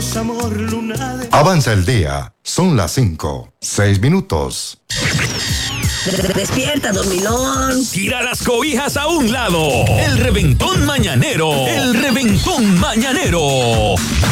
amor lunares. Avanza el día. Son las 5:06. Despierta, dormilón. Tira las cobijas a un lado. El reventón mañanero. El reventón mañanero.